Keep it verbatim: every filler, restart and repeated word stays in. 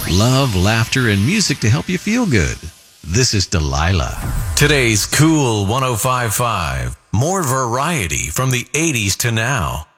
love, laughter, and music to help you feel good. This is Delilah. Today's Cool one oh five point five. More variety from the eighties to now.